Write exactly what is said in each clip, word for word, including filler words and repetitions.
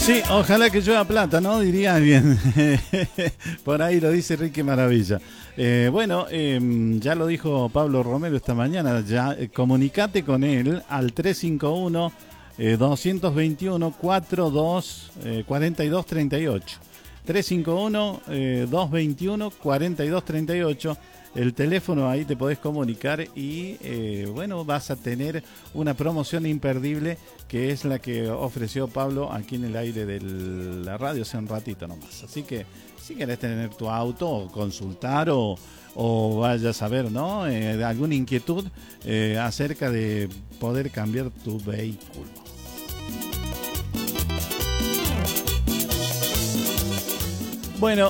Sí, ojalá que llueva plata, ¿no? Diría bien. Por ahí lo dice Ricky Maravilla. Eh, bueno, eh, ya lo dijo Pablo Romero esta mañana. Ya eh, comunicate con él al tres cinco uno, dos dos uno, cuatro dos dos tres ocho. tres cinco uno, dos dos uno, cuatro dos tres ocho. El teléfono, ahí te podés comunicar y eh, bueno, vas a tener una promoción imperdible que es la que ofreció Pablo aquí en el aire de la radio hace un ratito nomás. Así que si querés tener tu auto o consultar o, o vayas a ver, ¿no? Eh, alguna inquietud eh, acerca de poder cambiar tu vehículo. Bueno,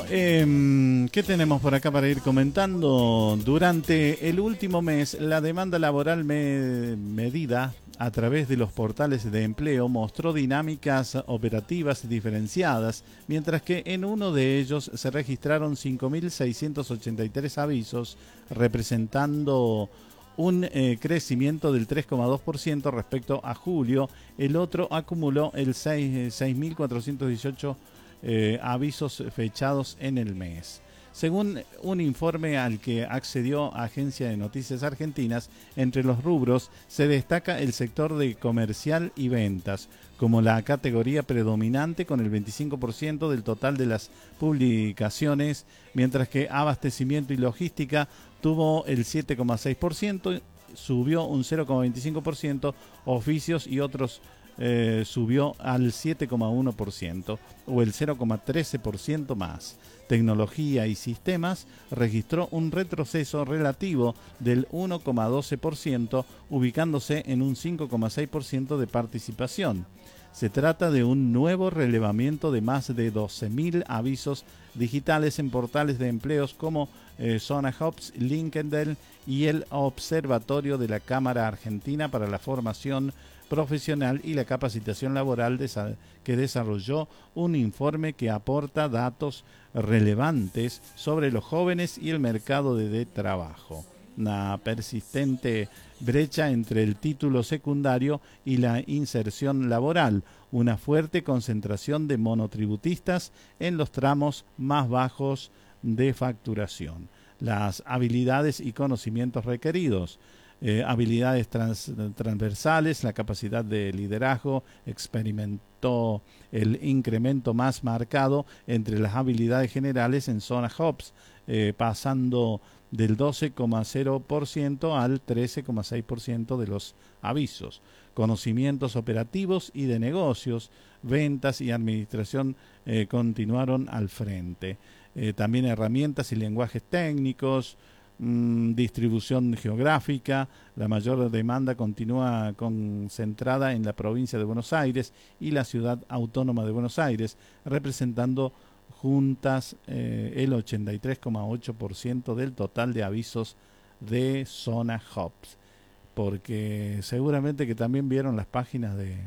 eh, ¿qué tenemos por acá para ir comentando? Durante el último mes, la demanda laboral me, medida a través de los portales de empleo mostró dinámicas operativas diferenciadas, mientras que en uno de ellos se registraron cinco mil seiscientos ochenta y tres avisos, representando un eh, crecimiento del tres coma dos por ciento respecto a julio. El otro acumuló el seis mil cuatrocientos dieciocho Eh, avisos fechados en el mes. Según un informe al que accedió Agencia de Noticias Argentinas, entre los rubros se destaca el sector de comercial y ventas como la categoría predominante con el veinticinco por ciento del total de las publicaciones, mientras que abastecimiento y logística tuvo el siete coma seis por ciento, subió un cero coma veinticinco por ciento, oficios y otros Eh, subió al siete coma uno por ciento o el cero coma trece por ciento más. Tecnología y sistemas registró un retroceso relativo del uno coma doce por ciento, ubicándose en un cinco coma seis por ciento de participación. Se trata de un nuevo relevamiento de más de doce mil avisos digitales en portales de empleos como eh, Zona Jobs, LinkedIn y el Observatorio de la Cámara Argentina para la Formación Profesional y la Capacitación Laboral, que desarrolló un informe que aporta datos relevantes sobre los jóvenes y el mercado de, de trabajo. Una persistente brecha entre el título secundario y la inserción laboral, una fuerte concentración de monotributistas en los tramos más bajos de facturación. Las habilidades y conocimientos requeridos. Eh, habilidades trans, transversales, la capacidad de liderazgo experimentó el incremento más marcado entre las habilidades generales en Zona Jobs, eh, pasando del doce coma cero por ciento al trece coma seis por ciento de los avisos. Conocimientos operativos y de negocios, ventas y administración eh, continuaron al frente. Eh, también herramientas y lenguajes técnicos, distribución geográfica. La mayor demanda continúa concentrada en la provincia de Buenos Aires y la ciudad autónoma de Buenos Aires, representando juntas eh, el ochenta y tres coma ocho por ciento del total de avisos de Zona Jobs. Porque seguramente que también vieron las páginas de,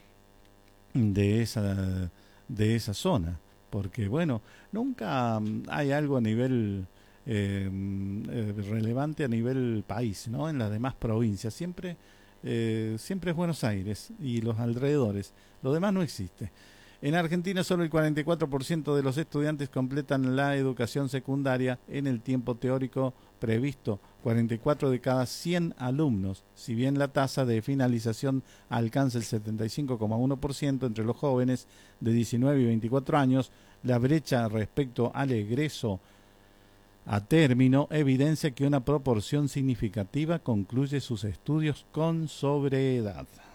de, esa, de esa zona. Porque bueno, nunca hay algo a nivel Eh, eh, relevante a nivel país, ¿no? En las demás provincias siempre eh, siempre es Buenos Aires y los alrededores, lo demás no existe. En Argentina solo el cuarenta y cuatro por ciento de los estudiantes completan la educación secundaria en el tiempo teórico previsto, cuarenta y cuatro de cada cien alumnos, si bien la tasa de finalización alcanza el setenta y cinco coma uno por ciento entre los jóvenes de diecinueve y veinticuatro años. La brecha respecto al egreso a término evidencia que una proporción significativa concluye sus estudios con sobreedad.